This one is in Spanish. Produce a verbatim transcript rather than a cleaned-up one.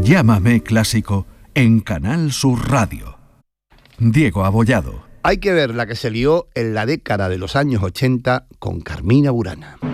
Llámame Clásico en Canal Sur Radio. Diego Abollado. Hay que ver la que se lió en la década de los años ochenta con Carmina Burana.